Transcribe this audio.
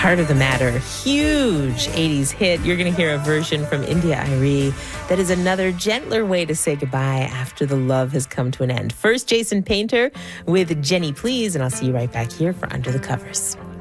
Heart of the Matter, huge 80s hit. You're going to hear a version from India.Arie that is another gentler way to say goodbye after the love has come to an end. First, Jason Painter with Jenny Please, and I'll see you right back here for Under the Covers.